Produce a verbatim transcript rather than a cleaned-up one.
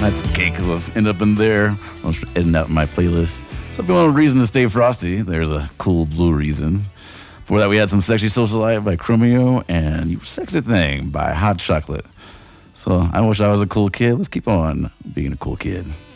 That's okay, because I was end up in there. I was editing out my playlist. So if you want a reason to stay frosty, there's a cool blue reason. Before that, we had some Sexy Socialite by Chromeo and You Sexy Thing by Hot Chocolate. So I wish I was a cool kid. Let's keep on being a cool kid.